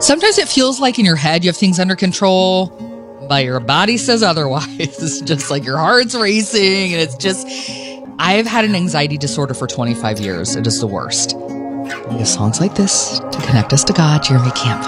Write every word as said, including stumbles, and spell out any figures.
Sometimes it feels like in your head you have things under control, but your body says otherwise. It's just like your heart's racing, and it's just... I've had an anxiety disorder for twenty-five years. It is the worst. We have songs like this to connect us to God. Jeremy Camp.